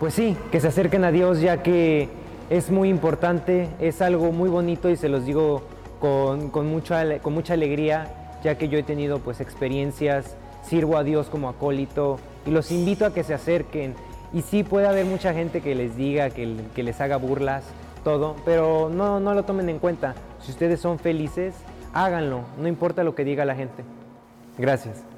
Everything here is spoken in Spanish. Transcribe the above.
Pues sí, que se acerquen a Dios, ya que es muy importante, es algo muy bonito y se los digo con mucha alegría, ya que yo he tenido pues experiencias, sirvo a Dios como acólito y los invito a que se acerquen. Y sí puede haber mucha gente que les diga, que les haga burlas, todo, pero no lo tomen en cuenta. Si ustedes son felices, háganlo, no importa lo que diga la gente. Gracias.